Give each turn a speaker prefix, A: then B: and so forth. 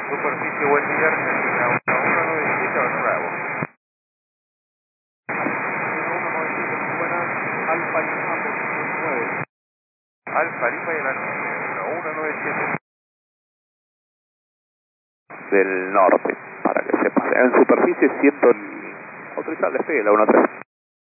A: Superficie buen día, Argentina 1197, Bravo.
B: 1197, muy buenas, Alfa Lima, posición 9.
A: Alfa Lima y la 1197.
C: Del norte, para que sepas. En superficie 100, autorizar el despegue, la 13.